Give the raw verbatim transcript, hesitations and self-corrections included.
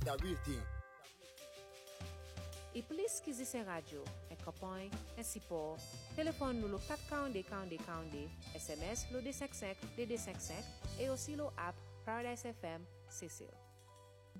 The real thing. E plis ki zise radio, e kapoy, e sipor, telefon nou lo kat kande kande kande, S M S lo deux cinq cinq deux deux cinq cinq, e osi lo app Paradise F M, Cecil.